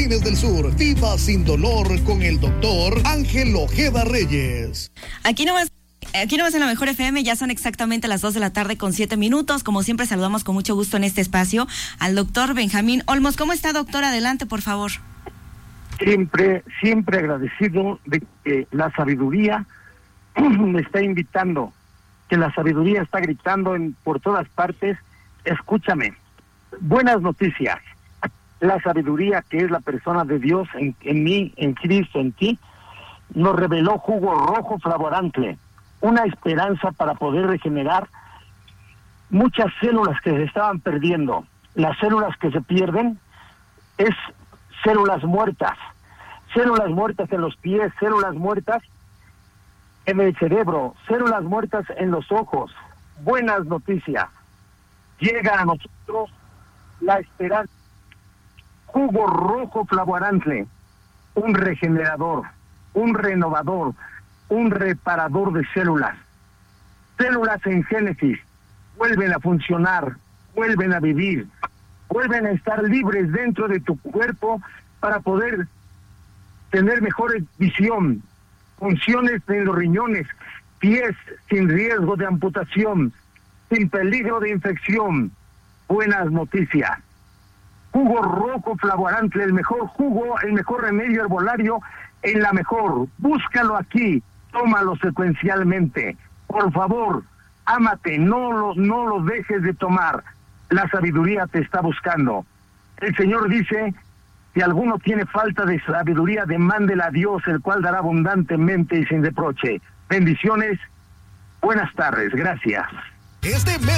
Jardines del Sur. Viva sin dolor con el doctor Ángel Ojeda Reyes. Aquí nomás en la Mejor FM, ya son exactamente las 2:07 p.m. Como siempre, saludamos con mucho gusto en este espacio al doctor Benjamín Olmos. ¿Cómo está, doctor? Adelante, por favor. Siempre agradecido de que la sabiduría me está invitando, que la sabiduría está gritando por todas partes. Escúchame, buenas noticias. La sabiduría, que es la persona de Dios en mí, en Cristo, en ti, nos reveló jugo rojo flavorantle, una esperanza para poder regenerar muchas células que se estaban perdiendo. Las células que se pierden es células muertas en los pies, células muertas en el cerebro, células muertas en los ojos. Buenas noticias. Llega a nosotros la esperanza. Jugo rojo flavorantle, un regenerador, un renovador, un reparador de células. Células en génesis vuelven a funcionar, vuelven a vivir, vuelven a estar libres dentro de tu cuerpo para poder tener mejor visión, funciones en los riñones, pies sin riesgo de amputación, sin peligro de infección. Buenas noticias. Jugo rojo flavorantle, el mejor jugo, el mejor remedio herbolario, en la mejor. Búscalo aquí, tómalo secuencialmente. Por favor, ámate, no lo dejes de tomar. La sabiduría te está buscando. El Señor dice, si alguno tiene falta de sabiduría, demándela a Dios, el cual dará abundantemente y sin reproche. Bendiciones, buenas tardes, gracias. Este mes